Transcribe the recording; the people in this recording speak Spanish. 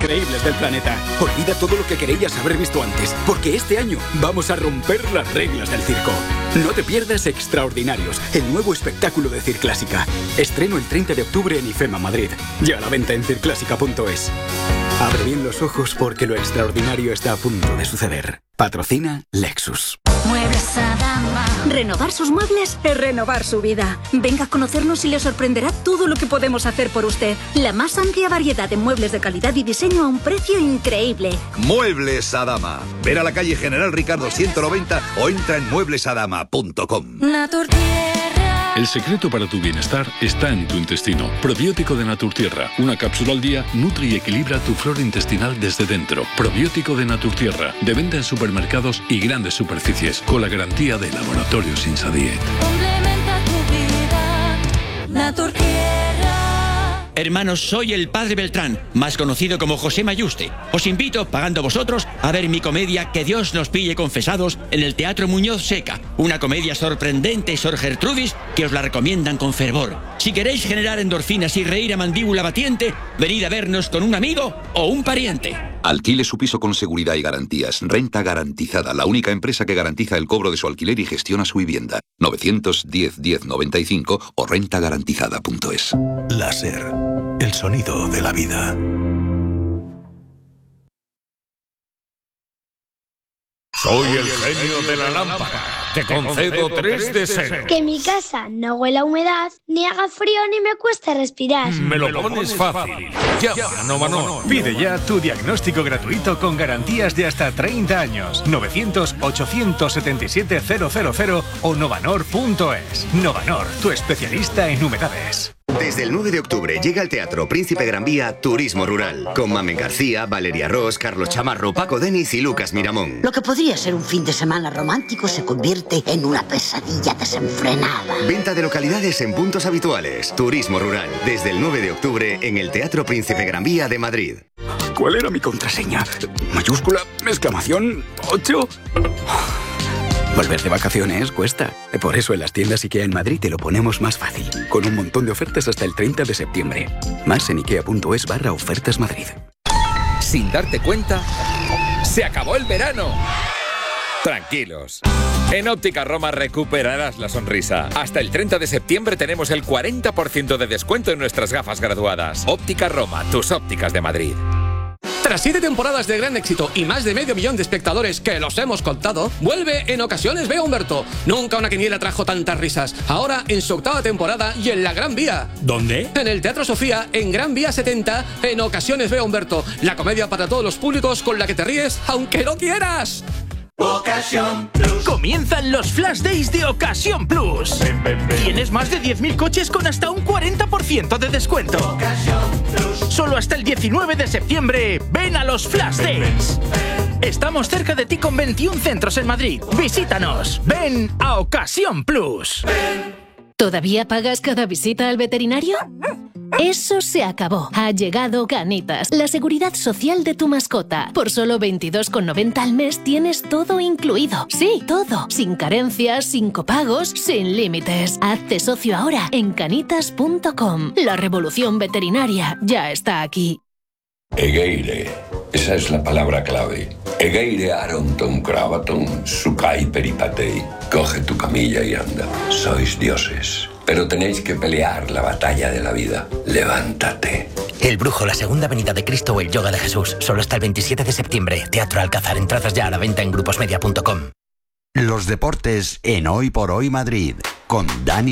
increíbles del planeta. Olvida todo lo que querías haber visto antes, porque este año vamos a romper las reglas del circo. No te pierdas Extraordinarios, el nuevo espectáculo de Circlásica. Estreno el 30 de octubre en IFEMA Madrid. Ya a la venta en circlásica.es. Abre bien los ojos porque lo extraordinario está a punto de suceder. Patrocina Lexus. Muebles Adama. Renovar sus muebles es renovar su vida. Venga a conocernos y le sorprenderá todo lo que podemos hacer por usted. La más amplia variedad de muebles de calidad y diseño a un precio increíble. Muebles Adama. Ver a la calle General Ricardo 190 o entra en mueblesadama.com. Naturtierra. El secreto para tu bienestar está en tu intestino. Probiótico de Naturtierra. Una cápsula al día nutre y equilibra tu flora intestinal desde dentro. Probiótico de Naturtierra. De venta en supermercados y grandes superficies. Con la garantía de Laboratorios Insadiet. Complementa tu vida. Naturtierra. Hermanos, soy el Padre Beltrán, más conocido como José Mayuste. Os invito, pagando vosotros, a ver mi comedia Que Dios nos pille confesados en el Teatro Muñoz Seca. Una comedia sorprendente, Sor Gertrudis, que os la recomiendan con fervor. Si queréis generar endorfinas y reír a mandíbula batiente, venid a vernos con un amigo o un pariente. Alquile su piso con seguridad y garantías. Renta Garantizada, la única empresa que garantiza el cobro de su alquiler y gestiona su vivienda. 910-1095 o rentagarantizada.es. Láser, el sonido de la vida. Soy el genio de la lámpara. Te concedo 3 deseos. Que mi casa no huela a humedad, ni haga frío, ni me cueste respirar. Me lo pones fácil. Llama a Novanor. Pide ya tu diagnóstico gratuito con garantías de hasta 30 años. 900-877-000 o novanor.es. Novanor, tu especialista en humedades. Desde el 9 de octubre llega al Teatro Príncipe Gran Vía Turismo Rural, con Mamen García, Valeria Ross, Carlos Chamarro, Paco Denis y Lucas Miramón. Lo que podría ser un fin de semana romántico se convierte en una pesadilla desenfrenada. Venta de localidades en puntos habituales. Turismo Rural, desde el 9 de octubre en el Teatro Príncipe Gran Vía de Madrid. ¿Cuál era mi contraseña? ¿Mayúscula? ¿Exclamación? ¿8? Volver de vacaciones cuesta. Por eso en las tiendas IKEA en Madrid te lo ponemos más fácil. Con un montón de ofertas hasta el 30 de septiembre. Más en ikea.es/ofertas Madrid. Sin darte cuenta, ¡se acabó el verano! Tranquilos. En Óptica Roma recuperarás la sonrisa. Hasta el 30 de septiembre tenemos el 40% de descuento en nuestras gafas graduadas. Óptica Roma, tus ópticas de Madrid. Tras 7 temporadas de gran éxito y más de 500.000 de espectadores que los hemos contado, vuelve En Ocasiones Veo a Humberto. Nunca una quiniela trajo tantas risas. Ahora en su 8ª temporada y en la Gran Vía. ¿Dónde? En el Teatro Sofía, en Gran Vía 70, En Ocasiones Veo a Humberto. La comedia para todos los públicos con la que te ríes aunque no quieras. Ocasión Plus. Comienzan los Flash Days de Ocasión Plus. Tienes más de 10.000 coches con hasta un 40% de descuento. Ocasión Plus. Solo hasta el 19 de septiembre. Ven a los Flash Days. Estamos cerca de ti con 21 centros en Madrid. Visítanos. Ven a Ocasión Plus. ¿Todavía pagas cada visita al veterinario? Eso se acabó. Ha llegado Canitas, la seguridad social de tu mascota. Por solo 22,90 al mes tienes todo incluido. Sí, todo. Sin carencias, sin copagos, sin límites. Hazte socio ahora en canitas.com. La revolución veterinaria ya está aquí. Egeire. Esa es la palabra clave. Egeire Aronton Cravaton Sukai Peripatei. Coge tu camilla y anda. Sois dioses. Pero tenéis que pelear la batalla de la vida. Levántate. El Brujo, la segunda venida de Cristo o el Yoga de Jesús. Solo hasta el 27 de septiembre. Teatro Alcázar. Entradas ya a la venta en gruposmedia.com. Los deportes en Hoy por Hoy Madrid. Con Dani